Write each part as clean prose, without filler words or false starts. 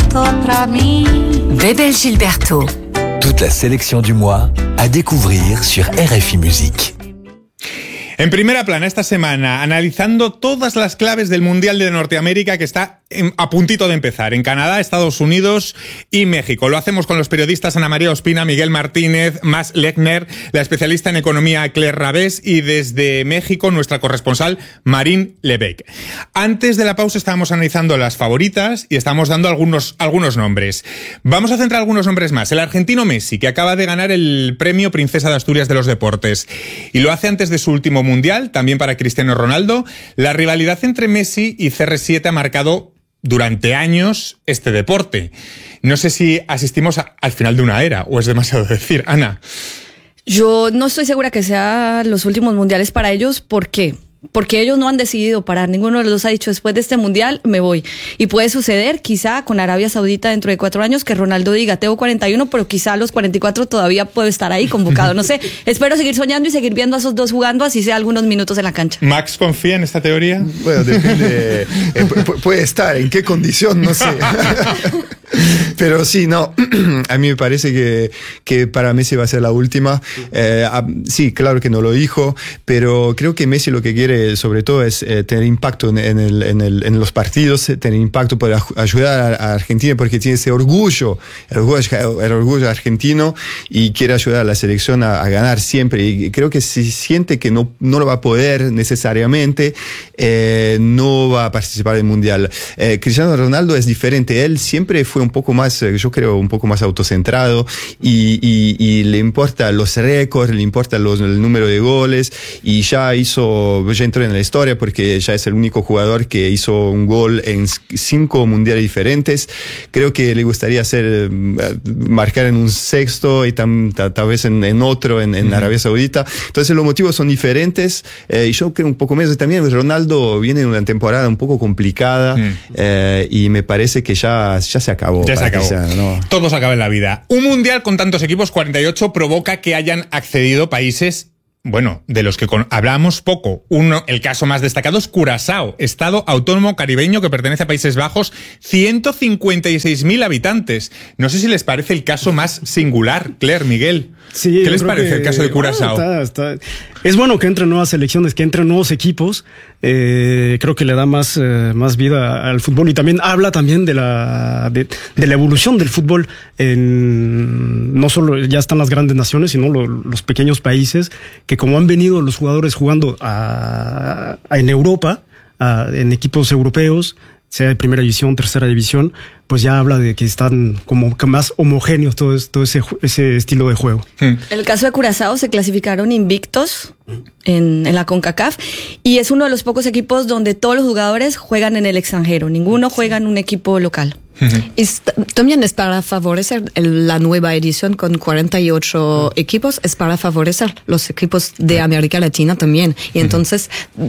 Bébel Gilberto. Toute la sélection du mois à découvrir sur RFI Musique. En primera plana esta semana, analizando todas las claves del Mundial de Norteamérica que está a puntito de empezar, en Canadá, Estados Unidos y México. Lo hacemos con los periodistas Ana María Ospina, Miguel Martínez, Mas Lechner, la especialista en economía Claire Rabés y desde México nuestra corresponsal Marine Lebec. Antes de la pausa estábamos analizando las favoritas y estamos dando algunos nombres. Vamos a centrar algunos nombres más. El argentino Messi, que acaba de ganar el premio Princesa de Asturias de los Deportes y lo hace antes de su último Mundial, también para Cristiano Ronaldo. La rivalidad entre Messi y CR7 ha marcado durante años este deporte. No sé si asistimos al final de una era, o es demasiado decir. Ana. Yo no estoy segura que sean los últimos mundiales para ellos. ¿Por qué? Porque ellos no han decidido parar. Ninguno de los dos ha dicho, después de este mundial me voy. Y puede suceder, quizá con Arabia Saudita dentro de 4 años, que Ronaldo diga, tengo 41, pero quizá a los 44 todavía puedo estar ahí convocado. No sé, espero seguir soñando y seguir viendo a esos dos jugando, así sea algunos minutos en la cancha. ¿Max confía en esta teoría? Bueno, depende. Puede estar, en qué condición, no sé. Pero sí, no, a mí me parece que para Messi va a ser la última. Sí, claro que no lo dijo, pero creo que Messi lo que quiere sobre todo es tener impacto en los partidos, tener impacto para ayudar a Argentina, porque tiene ese orgullo, el orgullo argentino, y quiere ayudar a la selección a ganar siempre. Y creo que si siente que no lo va a poder necesariamente, no va a participar del Mundial. Cristiano Ronaldo es diferente, él siempre fue un poco más, yo creo, un poco más autocentrado y le importa los récords, le importa el número de goles, y ya entró en la historia porque ya es el único jugador que hizo un gol en 5 mundiales diferentes. Creo que le gustaría marcar en un sexto y tal vez en otro en Arabia Saudita. Entonces los motivos son diferentes, y yo creo un poco menos. También Ronaldo viene en una temporada un poco complicada, y me parece que ya se acabó. Ya se acabó. ¿no? Todo se acaba en la vida. Un mundial con tantos equipos, 48, provoca que hayan accedido países, bueno, de los que hablamos poco. El caso más destacado es Curazao, estado autónomo caribeño que pertenece a Países Bajos, 156.000 habitantes. No sé si les parece el caso más singular, Claire, Miguel. Sí, ¿qué les parece el caso de Curazao? Es bueno que entren nuevas selecciones, que entren nuevos equipos. Creo que le da más vida al fútbol, y también habla también de la evolución del fútbol. No solo ya están las grandes naciones, sino los pequeños países que, como han venido los jugadores jugando en Europa, en equipos europeos, sea de primera división, tercera división, pues ya habla de que están como más homogéneos todo ese estilo de juego. En el caso de Curazao se clasificaron invictos en la CONCACAF, y es uno de los pocos equipos donde todos los jugadores juegan en el extranjero, ninguno juega en un equipo local. También es para favorecer la nueva edición con 48 equipos, es para favorecer los equipos de América Latina también. Y entonces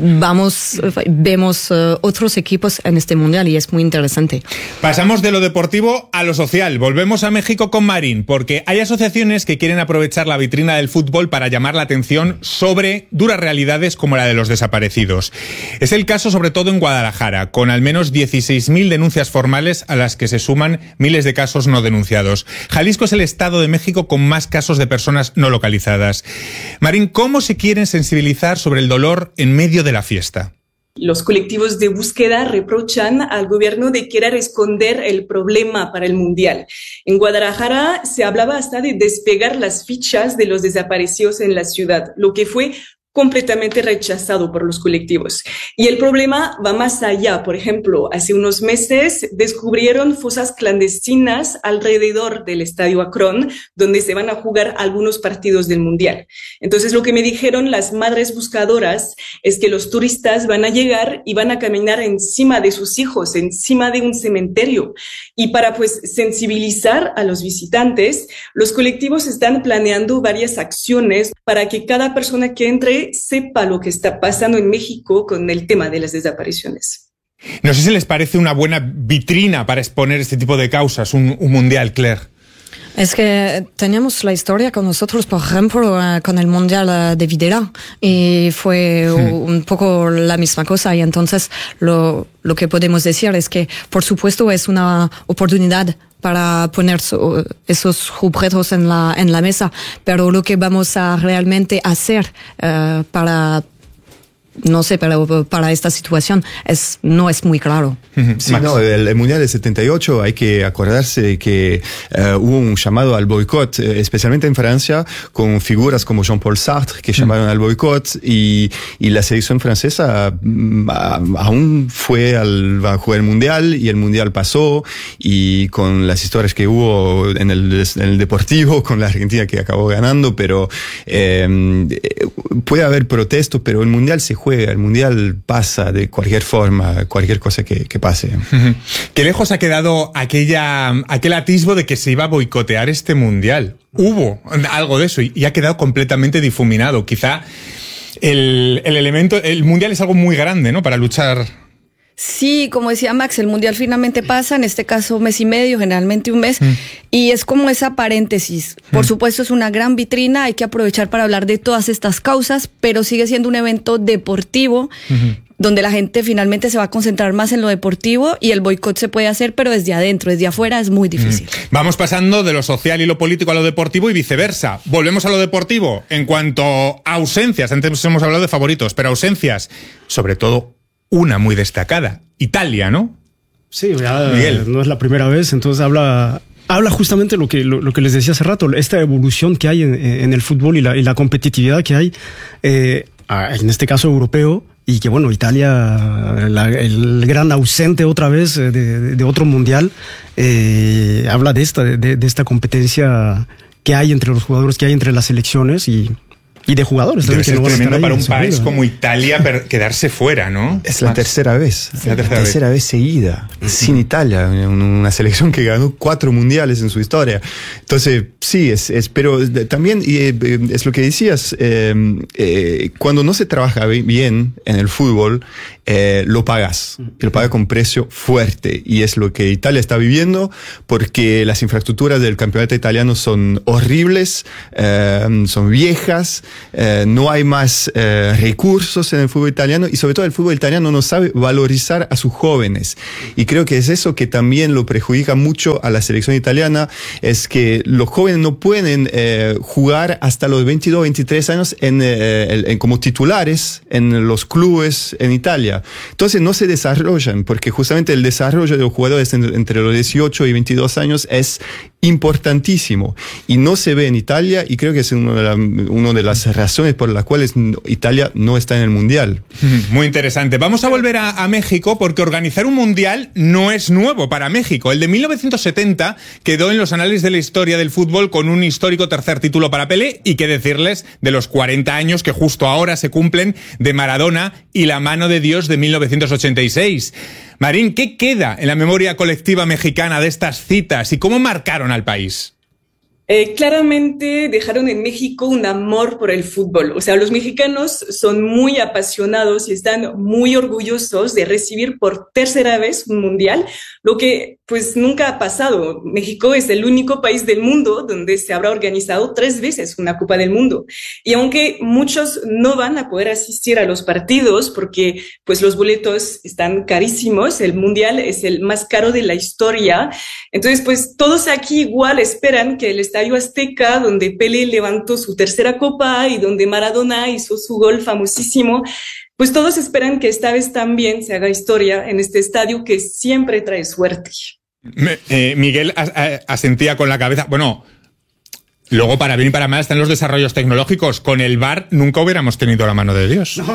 vemos otros equipos en este mundial, y es muy interesante. Pasamos de lo deportivo a lo social. Volvemos a México con Marín, porque hay asociaciones que quieren aprovechar la vitrina del fútbol para llamar la atención sobre duras realidades como la de los desaparecidos. Es el caso sobre todo en Guadalajara, con al menos 16.000 denuncias formales a las que se suman miles de casos no denunciados. Jalisco es el estado de México con más casos de personas no localizadas. Marín, ¿cómo se quieren sensibilizar sobre el dolor en medio de la fiesta? Los colectivos de búsqueda reprochan al gobierno de querer esconder el problema para el Mundial. En Guadalajara se hablaba hasta de despegar las fichas de los desaparecidos en la ciudad, lo que fue completamente rechazado por los colectivos. Y el problema va más allá. Por ejemplo, hace unos meses descubrieron fosas clandestinas alrededor del Estadio Akron, donde se van a jugar algunos partidos del Mundial. Entonces, lo que me dijeron las madres buscadoras es que los turistas van a llegar y van a caminar encima de sus hijos, encima de un cementerio. Y para, sensibilizar a los visitantes, los colectivos están planeando varias acciones para que cada persona que entre sepa lo que está pasando en México con el tema de las desapariciones. No sé si les parece una buena vitrina para exponer este tipo de causas, un mundial, Claire. Es que teníamos la historia con nosotros, por ejemplo, con el Mundial de Videla, y fue un poco la misma cosa. Y entonces lo que podemos decir es que, por supuesto, es una oportunidad para poner esos objetos en la mesa, pero lo que vamos a realmente hacer pero para esta situación no es muy claro. Sí, no, el Mundial de 78 hay que acordarse de que hubo un llamado al boicot, especialmente en Francia, con figuras como Jean-Paul Sartre que llamaron al boicot, y la selección francesa aún va a jugar el Mundial, y el Mundial pasó, y con las historias que hubo en el Deportivo, con la Argentina que acabó ganando, pero puede haber protestos, pero el Mundial se juega, el Mundial pasa de cualquier forma, cualquier cosa que pase. ¿Qué lejos ha quedado aquel atisbo de que se iba a boicotear este Mundial? Hubo algo de eso y ha quedado completamente difuminado. Quizá el Mundial es algo muy grande, ¿no?, para luchar. Sí, como decía Max, el Mundial finalmente pasa, en este caso mes y medio, generalmente un mes, y es como esa paréntesis. Por supuesto es una gran vitrina, hay que aprovechar para hablar de todas estas causas, pero sigue siendo un evento deportivo, donde la gente finalmente se va a concentrar más en lo deportivo, y el boicot se puede hacer, pero desde adentro, desde afuera es muy difícil. Vamos pasando de lo social y lo político a lo deportivo y viceversa. Volvemos a lo deportivo. En cuanto a ausencias, antes hemos hablado de favoritos, pero ausencias, sobre todo una muy destacada, Italia, ¿no? Sí, ya Miguel. No es la primera vez, entonces habla justamente lo que les decía hace rato, esta evolución que hay en el fútbol y la competitividad que hay, en este caso europeo, y que bueno, Italia, el gran ausente otra vez de otro mundial, habla de esta competencia que hay entre los jugadores, que hay entre las selecciones y de jugadores. Debe ser tremendo para un país seguida, como Italia quedarse fuera, ¿no? Es la tercera vez. La tercera vez seguida, sin Italia, una selección que ganó 4 mundiales en su historia. Entonces, sí, pero también es lo que decías, cuando no se trabaja bien en el fútbol, lo pagas. Y lo pagas con precio fuerte. Y es lo que Italia está viviendo, porque las infraestructuras del campeonato italiano son horribles, son viejas, no hay más recursos en el fútbol italiano, y sobre todo el fútbol italiano no sabe valorizar a sus jóvenes, y creo que es eso que también lo perjudica mucho a la selección italiana, es que los jóvenes no pueden jugar hasta los 22, 23 años como titulares en los clubes en Italia. Entonces no se desarrollan, porque justamente el desarrollo de los jugadores entre los 18 y 22 años es importantísimo, y no se ve en Italia, y creo que es una de las razones por las cuales Italia no está en el Mundial. Muy interesante. Vamos a volver a México, porque organizar un Mundial no es nuevo para México. El de 1970 quedó en los anales de la historia del fútbol con un histórico tercer título para Pelé, y qué decirles de los 40 años que justo ahora se cumplen de Maradona y la mano de Dios de 1986. Marín, ¿qué queda en la memoria colectiva mexicana de estas citas y cómo marcaron al país? Claramente dejaron en México un amor por el fútbol. O sea, los mexicanos son muy apasionados y están muy orgullosos de recibir por tercera vez un mundial, lo que pues nunca ha pasado. México es el único país del mundo donde se habrá organizado 3 veces una Copa del Mundo. Y aunque muchos no van a poder asistir a los partidos porque pues los boletos están carísimos, el mundial es el más caro de la historia. Entonces pues todos aquí igual esperan que el Estadio Azteca, donde Pelé levantó su tercera copa y donde Maradona hizo su gol famosísimo, pues todos esperan que esta vez también se haga historia en este estadio que siempre trae suerte. Miguel asentía con la cabeza. Bueno, luego para bien y para mal están los desarrollos tecnológicos. Con el VAR nunca hubiéramos tenido la mano de Dios. No.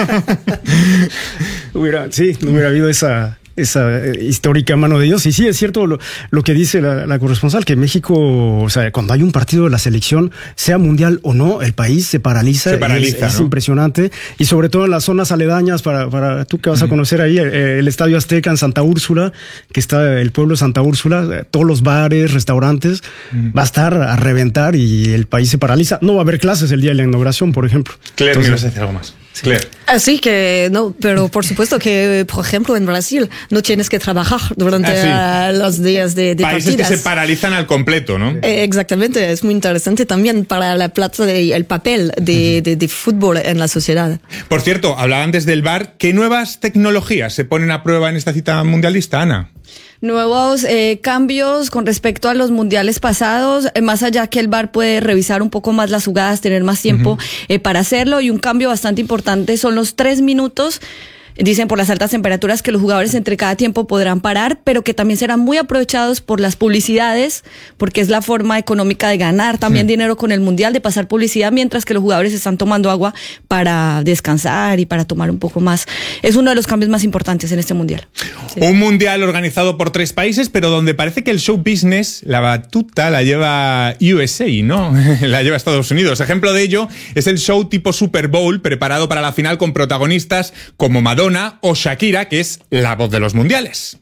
no hubiera habido esa histórica mano de Dios. Y sí, es cierto lo que dice la corresponsal, que México, o sea, cuando hay un partido de la selección, sea mundial o no, el país se paraliza. Es ¿no? Impresionante. Y sobre todo en las zonas aledañas, para tú que vas a conocer ahí, el Estadio Azteca en Santa Úrsula, que está el pueblo de Santa Úrsula, todos los bares, restaurantes, va a estar a reventar y el país se paraliza. No va a haber clases el día de la inauguración, por ejemplo. Claire, ¿me vas a decir algo más? Claire. Así que, no, pero por supuesto que, por ejemplo, en Brasil no tienes que trabajar durante los días de países partidas. que se paralizan al completo, ¿no? Exactamente, es muy interesante también para la plata el papel de fútbol en la sociedad. Por cierto, hablaban desde el VAR. ¿Qué nuevas tecnologías se ponen a prueba en esta cita mundialista, Ana? Nuevos cambios con respecto a los mundiales pasados, más allá que el VAR puede revisar un poco más las jugadas, tener más tiempo para hacerlo, y un cambio bastante importante son los 3 minutos. Dicen por las altas temperaturas que los jugadores entre cada tiempo podrán parar, pero que también serán muy aprovechados por las publicidades, porque es la forma económica de ganar también dinero con el mundial, de pasar publicidad mientras que los jugadores están tomando agua para descansar y para tomar un poco más. Es uno de los cambios más importantes en este mundial. Sí. Un mundial organizado por 3 países, pero donde parece que el show business, la batuta, la lleva USA, ¿no? La lleva Estados Unidos. Ejemplo de ello es el show tipo Super Bowl, preparado para la final con protagonistas como Madonna o Shakira, que es la voz de los mundiales.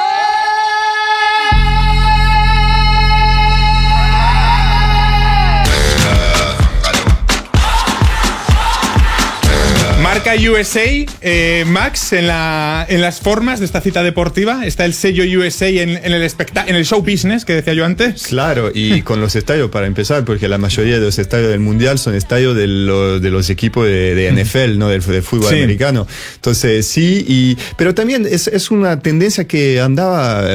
Marca USA, Max, en las formas de esta cita deportiva. Está el sello USA en el show business que decía yo antes. Claro, y con los estadios para empezar, porque la mayoría de los estadios del Mundial son estadios de los equipos de NFL, ¿no? Del fútbol americano. Entonces, sí, pero también es una tendencia que andaba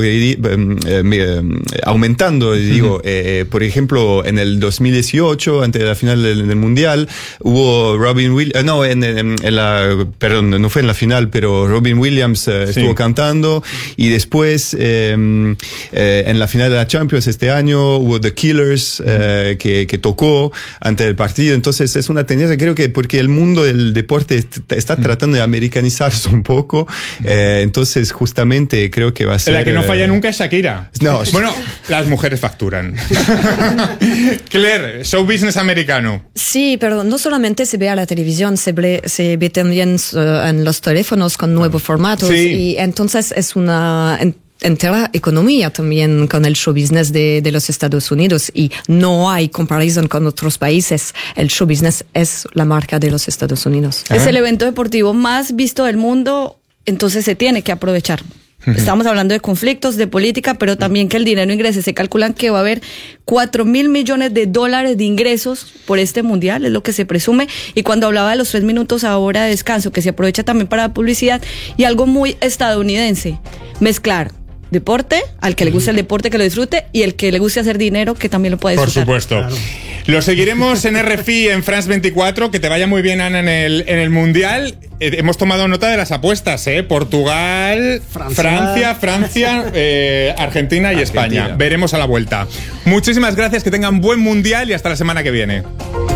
aumentando, digo. Por ejemplo, en el 2018, antes de la final del Mundial, hubo Robin Williams, perdón, no fue en la final, pero Robin Williams estuvo cantando, y después en la final de la Champions este año hubo The Killers que tocó antes del partido. Entonces es una tendencia, creo que porque el mundo del deporte está tratando de americanizarse un poco, entonces justamente creo que va a ser... La que no falla nunca es Shakira. No. Bueno, las mujeres facturan. Claire, show business americano. Sí, pero no solamente se ve a la televisión, se ve también en los teléfonos con nuevos formatos, y entonces es una entera economía también con el show business de los Estados Unidos, y no hay comparación con otros países. El show business es la marca de los Estados Unidos. Es el evento deportivo más visto del mundo, entonces se tiene que aprovechar. Estamos hablando de conflictos, de política, pero también que el dinero ingrese. Se calculan que va a haber $4,000 millones de ingresos por este mundial, es lo que se presume. Y cuando hablaba de los 3 minutos ahora de descanso, que se aprovecha también para la publicidad, y algo muy estadounidense, mezclar deporte, al que le guste el deporte que lo disfrute, y el que le guste hacer dinero que también lo puede disfrutar. Por supuesto. Claro. Lo seguiremos en RFI, en France 24. Que te vaya muy bien, Ana, en el Mundial. Hemos tomado nota de las apuestas, Portugal, Francia, Argentina y España. Veremos a la vuelta. Muchísimas gracias, que tengan buen Mundial y hasta la semana que viene.